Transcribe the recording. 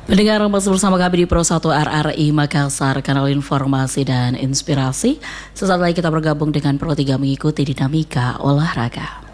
Pendengar masih bersama kami di Pro 1 RRI Makassar, kanal informasi dan inspirasi. Sesaat lagi kita bergabung dengan Pro 3 mengikuti dinamika olahraga.